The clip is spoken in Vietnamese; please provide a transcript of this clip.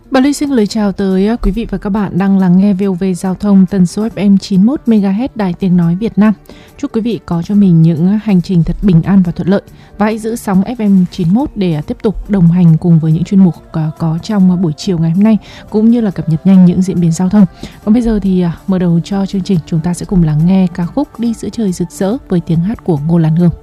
Bà Ly xin lời chào tới quý vị và các bạn đang lắng nghe VOV Giao thông tần số FM 91 MHz Đài Tiếng Nói Việt Nam. Chúc quý vị có cho mình những hành trình thật bình an và thuận lợi. Và hãy giữ sóng FM 91 để tiếp tục đồng hành cùng với những chuyên mục có trong buổi chiều ngày hôm nay, cũng như là cập nhật nhanh những diễn biến giao thông. Còn bây giờ thì mở đầu cho chương trình, chúng ta sẽ cùng lắng nghe ca khúc Đi Giữa Trời Rực Rỡ với tiếng hát của Ngô Lan Hương.